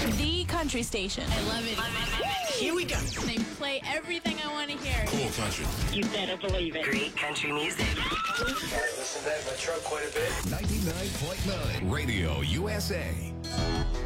The country station. I love it. Here we go. They play everything I want to hear. Cool country. You better believe it. Great country music. I listen to that in my truck quite a bit. 99.9 Radio USA.